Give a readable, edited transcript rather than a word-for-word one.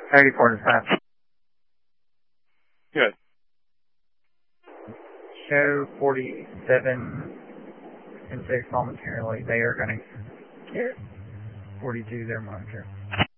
94 dispatch. Good. Show 47 and 6 momentarily. They are going to 42 their monitor.